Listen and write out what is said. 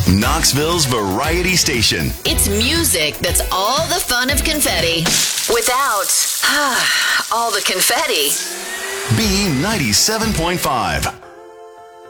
Knoxville's variety station. It's music that's all the fun of confetti without all the confetti. B97.5.